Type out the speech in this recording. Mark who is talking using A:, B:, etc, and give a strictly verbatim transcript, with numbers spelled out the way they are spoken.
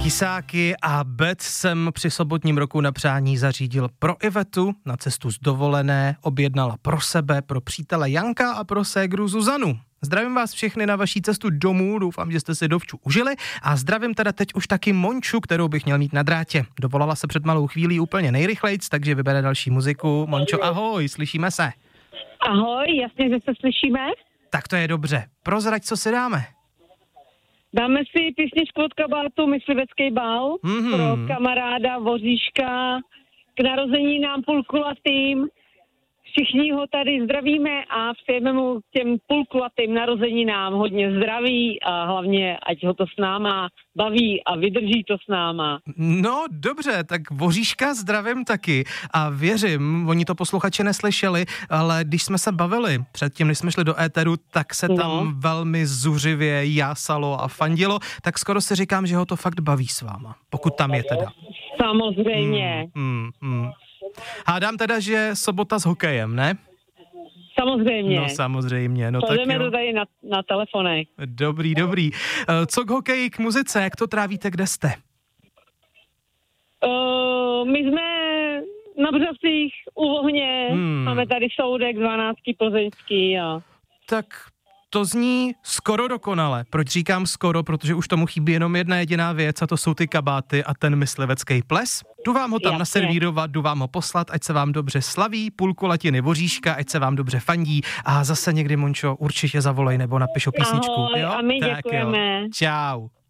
A: Tisáky a Bet jsem při sobotním roku na přání zařídil pro Ivetu, na cestu z dovolené objednala pro sebe, pro přítele Janka a pro ségru Zuzanu. Zdravím vás všechny na vaší cestu domů, doufám, že jste si dovču užili a zdravím teda teď už taky Monču, kterou bych měl mít na drátě. Dovolala se před malou chvílí úplně nejrychlejc, takže vybere další muziku. Mončo, ahoj, slyšíme se.
B: Ahoj, jasně, že se slyšíme.
A: Tak to je dobře. Prozrať, co si dáme.
B: Dáme si písničku od kabátu Myslivecký bál
A: Mm-hmm.
B: pro kamaráda Voříška k narozeninám půlkulatým. Všichni ho tady zdravíme a přejeme mu těm půlkulatým narozeninám hodně zdraví a hlavně, ať ho to s náma baví a vydrží to s náma.
A: No, dobře, tak Voříška zdravím taky a věřím, oni to posluchači neslyšeli, ale když jsme se bavili předtím, než jsme šli do éteru, tak se tam
B: No.
A: velmi zuřivě jásalo a fandilo, tak skoro si říkám, že ho to fakt baví s váma, pokud tam je teda.
B: Samozřejmě.
A: Hmm, hmm. Hádám teda, že sobota s hokejem, ne?
B: Samozřejmě.
A: No samozřejmě, no tak
B: Klademe
A: jo.
B: to tady na, na telefonech.
A: Dobrý, dobrý. Eh, Co k hokeji, k muzice, jak to trávíte, kde jste?
B: Uh, my jsme na Břevcích u ohně,
A: Hmm.
B: máme tady soudek dvanáctky plzeňský a...
A: Tak to zní skoro dokonale. Proč říkám skoro? Protože už tomu chybí jenom jedna jediná věc a to jsou ty kabáty a ten myslivecký ples. Jdu vám ho tam
B: Jasně.
A: naservírovat, jdu vám ho poslat, ať se vám dobře slaví, půlku latiny Voříška, ať se vám dobře fandí a zase někdy, Mončo, určitě zavolej nebo napiš o písničku.
B: Ahoj,
A: jo?
B: a my
A: Tak
B: děkujeme.
A: Jo. Čau.